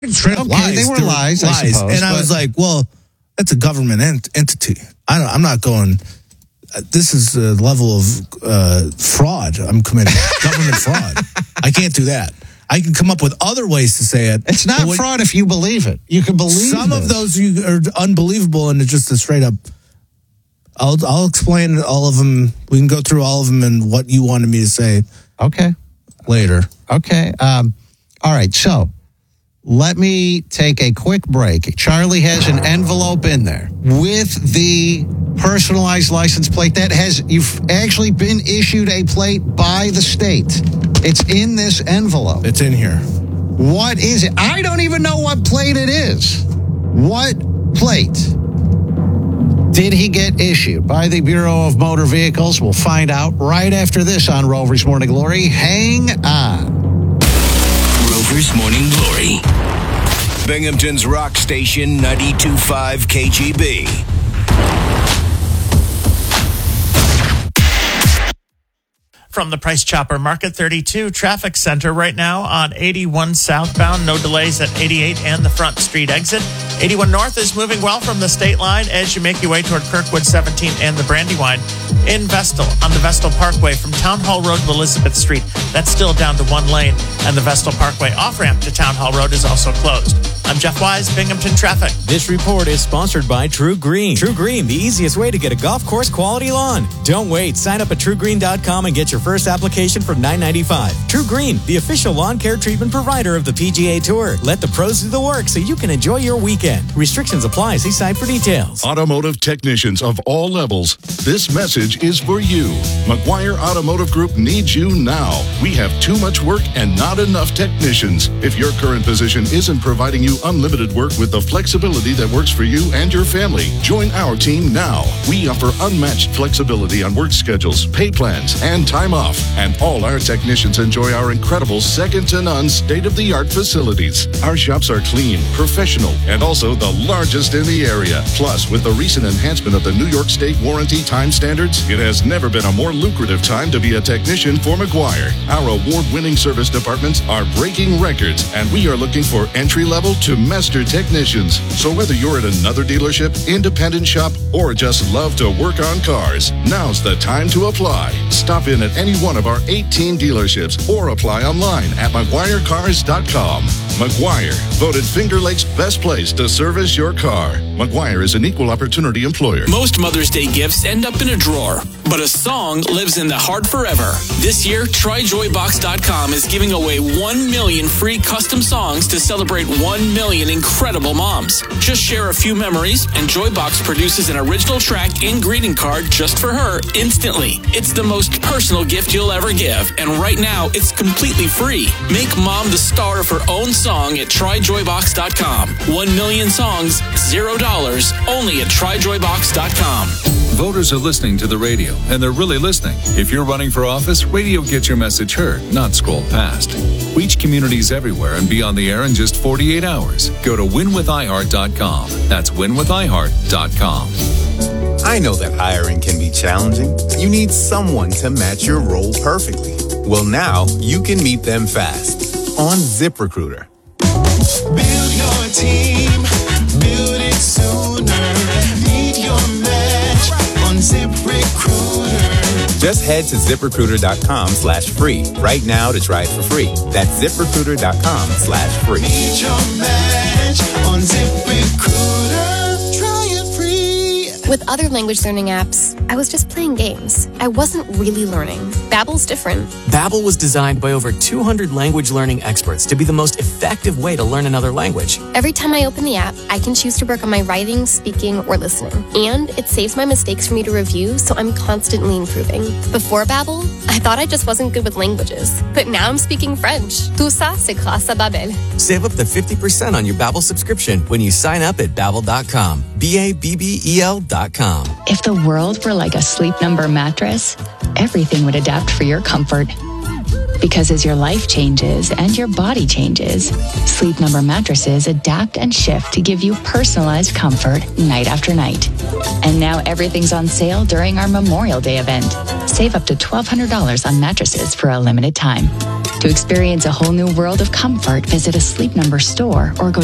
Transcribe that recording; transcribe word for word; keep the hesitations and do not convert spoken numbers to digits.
Straight up okay, lies. they were lies, I lies. suppose, and I but- was like, well, that's a government ent- entity. I don't, I'm not going. Uh, this is a level of uh, fraud I'm committing. Government fraud. I can't do that. I can come up with other ways to say it. It's not but when- fraud if you believe it. You can believe Some this. of those you are unbelievable, and it's just a straight up. I'll I'll explain all of them. We can go through all of them and what you wanted me to say Okay. later. Okay. Um, all right. So let me take a quick break. Charlie has an envelope in there with the personalized license plate that has, you've actually been issued a plate by the state. It's in this envelope. It's in here. What is it? I don't even know what plate it is. What plate did he get issued by the Bureau of Motor Vehicles? We'll find out right after this on Rover's Morning Glory. Hang on. Rover's Morning Glory. Binghamton's rock station, ninety-two point five K G B. From the Price Chopper Market thirty-two Traffic Center right now on eighty-one southbound. No delays at eighty-eight and the Front Street exit. eighty-one north is moving well from the state line as you make your way toward Kirkwood seventeen and the Brandywine. In Vestal, on the Vestal Parkway from Town Hall Road to Elizabeth Street, that's still down to one lane. And the Vestal Parkway off-ramp to Town Hall Road is also closed. I'm Jeff Wise, Binghamton Traffic. This report is sponsored by True Green. True Green, the easiest way to get a golf course quality lawn. Don't wait. Sign up at true green dot com and get your first application for nine ninety-five. True Green, the official lawn care treatment provider of the P G A Tour. Let the pros do the work so you can enjoy your weekend. Restrictions apply. See site for details. Automotive technicians of all levels, this message is for you. McGuire Automotive Group needs you now. We have too much work and not enough technicians. If your current position isn't providing you unlimited work with the flexibility that works for you and your family, join our team now. We offer unmatched flexibility on work schedules, pay plans, and time off. And all our technicians enjoy our incredible second-to-none state-of-the-art facilities. Our shops are clean, professional, and also the largest in the area. Plus, with the recent enhancement of the New York State warranty time standards, it has never been a more lucrative time to be a technician for McGuire. Our award-winning service departments are breaking records, and we are looking for entry-level to master technicians. So whether you're at another dealership, independent shop, or just love to work on cars, now's the time to apply. Stop in at any one of our eighteen dealerships or apply online at McGuire Cars dot com. McGuire, voted Finger Lakes' best place to service your car. McGuire is an equal opportunity employer. Most Mother's Day gifts end up in a drawer, but a song lives in the heart forever. This year, Try Joy Box dot com is giving away one million free custom songs to celebrate one million incredible moms. Just share a few memories, and Joybox produces an original track and greeting card just for her instantly. It's the most personal gift you'll ever give, and right now, it's completely free. Make mom the star of her own song at Try Joy Box dot com. One million songs, zero dollars, only at Try Joy Box dot com. Voters are listening to the radio, and they're really listening. If you're running for office, radio gets your message heard, not scrolled past. Reach communities everywhere and be on the air in just forty-eight hours. Go to win with i heart dot com. That's win with i heart dot com. I know that hiring can be challenging. You need someone to match your role perfectly. Well, now you can meet them fast on ZipRecruiter. Build your team, build it sooner. Meet your match on ZipRecruiter. Just head to ZipRecruiter dot com slash free right now to try it for free. That's ZipRecruiter dot com slash free. Meet your match on ZipRecruiter. Try it free. With other language learning apps, I was just playing games. I wasn't really learning. Babbel's different. Babbel was designed by over two hundred language learning experts to be the most effective way to learn another language. Every time I open the app, I can choose to work on my writing, speaking, or listening. And it saves my mistakes for me to review, so I'm constantly improving. Before Babbel, I thought I just wasn't good with languages. But now I'm speaking French. Tout ça, c'est grâce à Babbel. Save up to fifty percent on your Babbel subscription when you sign up at babbel dot com. B A B B E L dot com. If the world were like a Sleep Number mattress, everything would adapt for your comfort. Because as your life changes and your body changes, Sleep Number mattresses adapt and shift to give you personalized comfort night after night. And now everything's on sale during our Memorial Day event. Save up to twelve hundred dollars on mattresses for a limited time. To experience a whole new world of comfort, visit a Sleep Number store or go